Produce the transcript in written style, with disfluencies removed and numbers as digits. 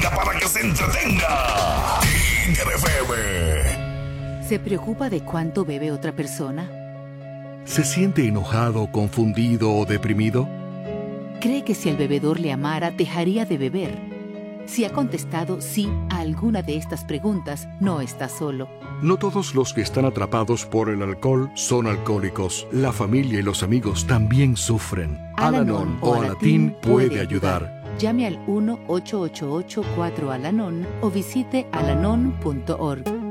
música para que se entretenga. Tiger FM. ¿Se preocupa de cuánto bebe otra persona? ¿Se siente enojado, confundido o deprimido? ¿Cree que si el bebedor le amara, dejaría de beber? Si ha contestado sí a alguna de estas preguntas, no está solo. No todos los que están atrapados por el alcohol son alcohólicos. La familia y los amigos también sufren. Al-Anon o Alatín puede ayudar. Llame al 1-888-4-ALANON o visite alanon.org.